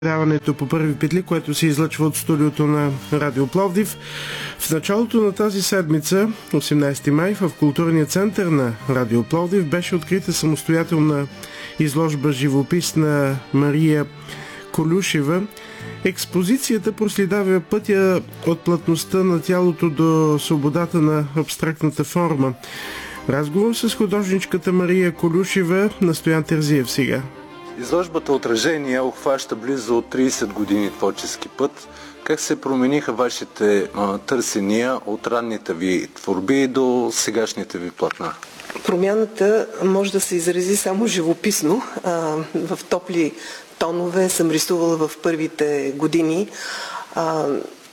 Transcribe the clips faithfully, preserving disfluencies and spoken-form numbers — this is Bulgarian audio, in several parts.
Предаването по първи петли, което се излъчва от студиото на Радио Пловдив. В началото на тази седмица, осемнадесети май, в културния център на Радио Пловдив беше открита самостоятелна изложба живопис на Мария Колюшева. Експозицията проследява пътя от плътността на тялото до свободата на абстрактната форма. Разговор с художничката Мария Колюшева на Стоян Терзиев сега. Изложбата Отражения обхваща близо тридесет години творчески път. Как се промениха вашите а, търсения от ранните ви творби до сегашните ви платна? Промяната може да се изрази само живописно. А, в топли тонове съм рисувала в първите години, а,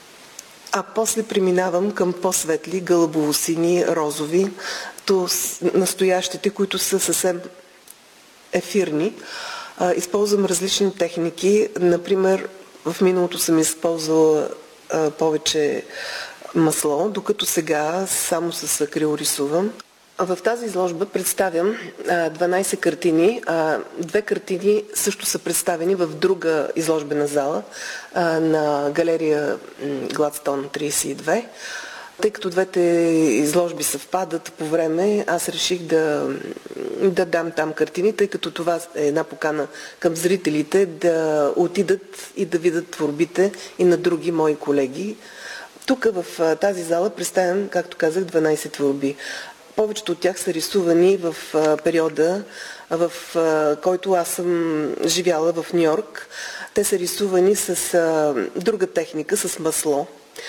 а после преминавам към по-светли, гълъбово-сини, розови, то настоящите, които са съвсем ефирни. Използвам различни техники. Например, в миналото съм използвала а, повече масло, докато сега само с акрил рисувам. В тази изложба представям а, дванадесет картини. А, две картини също са представени в друга изложбена зала а, на галерия Гладстон тридесет и две. Тъй като двете изложби съвпадат по време, аз реших да, да дам там картини, тъй като това е една покана към зрителите да отидат и да видят творбите и на други мои колеги. Тук в тази зала представям, както казах, дванадесет творби. Повечето от тях са рисувани в периода, в който аз съм живяла в Ню-Йорк. Те са рисувани с друга техника, с масло.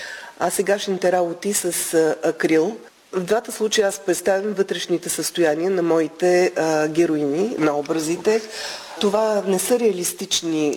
А сегашните работи с акрил. В двата случая аз представям вътрешните състояния на моите а, героини, на образите. Това не са реалистични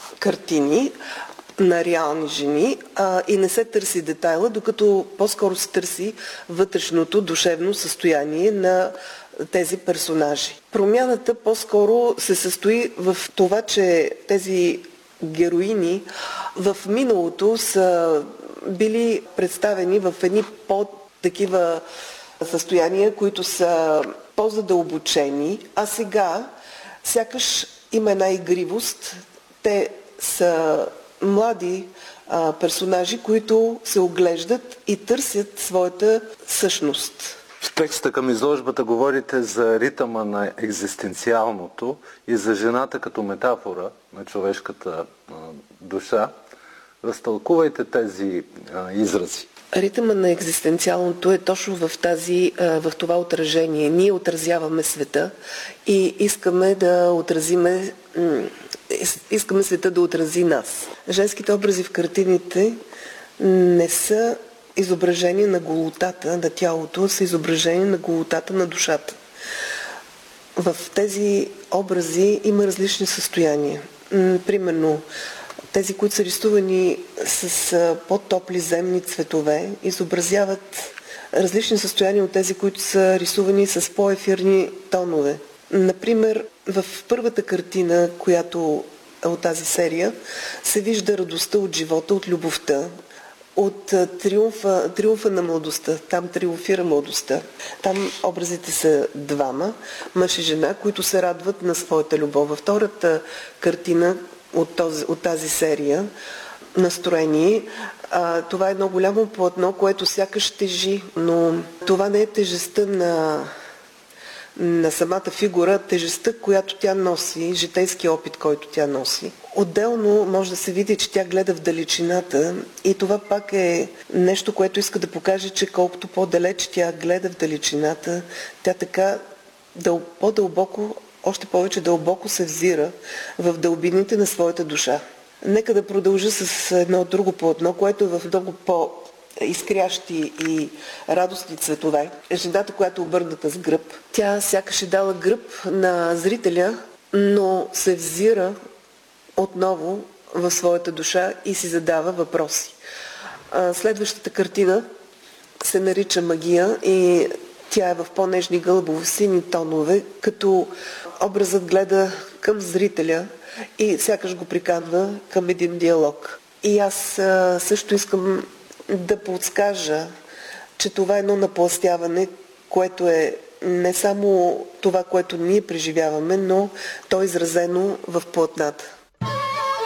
картини на реални жени а, и не се търси детайла, докато по-скоро се търси вътрешното душевно състояние на тези персонажи. Промяната по-скоро се състои в това, че тези героини в миналото са били представени в едни по-такива състояния, които са по-задълбочени, а сега сякаш има една игривост. Те са млади а, персонажи, които се оглеждат и търсят своята същност. В текста към изложбата говорите за ритъма на екзистенциалното и за жената като метафора на човешката а, душа. Разтълкувайте тези а, изрази. Ритъма на екзистенциалното е точно в, тази, в това отражение. Ние отразяваме света и искаме да отразиме, искаме света да отрази нас. Женските образи в картините не са изображение на голотата на тялото, са изображение на голотата на душата. В тези образи има различни състояния. Примерно, тези, които са рисувани с по-топли земни цветове, изобразяват различни състояния от тези, които са рисувани с по-ефирни тонове. Например, в първата картина, която е от тази серия, се вижда радостта от живота, от любовта, от триумфа, триумфа на младостта. Там триумфира младостта. Там образите са двама, мъж и жена, които се радват на своята любов. Във втората картина От, този, от тази серия настроение. А, това е едно голямо платно, което сякаш тежи, но това не е тежестта на, на самата фигура, тежестта, която тя носи, житейски опит, който тя носи. Отделно може да се види, че тя гледа в далечината и това пак е нещо, което иска да покаже, че колкото по-далеч тя гледа в далечината, тя така дъл, по-дълбоко още повече дълбоко се взира в дълбините на своята душа. Нека да продължа с едно друго платно, което е в много по-изкрящи и радостни цветове. Жената, която е обърната с гръб. Тя сякаш е дала гръб на зрителя, но се взира отново в своята душа и си задава въпроси. Следващата картина се нарича Магия и тя е в по-нежни гълъбово-сини тонове, като образът гледа към зрителя и сякаш го приканва към един диалог. И аз също искам да подскажа, че това е едно напластяване, което е не само това, което ние преживяваме, но то е изразено в платната.